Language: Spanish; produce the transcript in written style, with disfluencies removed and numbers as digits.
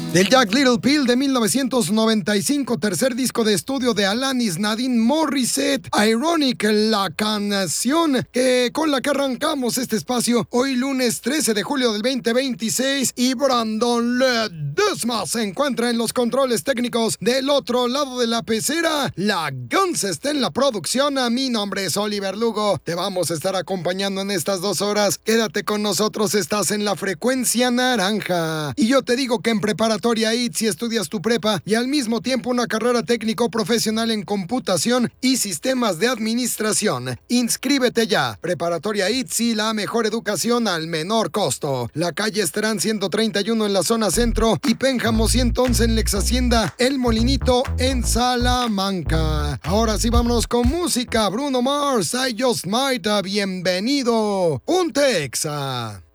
Del Jack Little Pill de 1995, tercer disco de estudio de Alanis Nadine Morissette, Ironic, la canción con la que arrancamos este espacio hoy lunes 13 de julio del 2026, y Brandon Ledesma se encuentra en los controles técnicos del otro lado de la pecera. La Guns está en la producción. A mi nombre es Oliver Lugo. Te vamos a estar acompañando en estas 2 horas. Quédate con nosotros, estás en la frecuencia naranja. Y yo te digo que en Preparatoria ITSI estudias tu prepa y al mismo tiempo una carrera técnico profesional en computación y sistemas de administración. Inscríbete ya. Preparatoria ITSI, la mejor educación al menor costo. La calle Esterán 131 en la zona centro y Pénjamo 111 en la ex hacienda El Molinito en Salamanca. Ahora sí, vámonos con música. Bruno Mars, I Just Might. Bienvenido. Un Texa.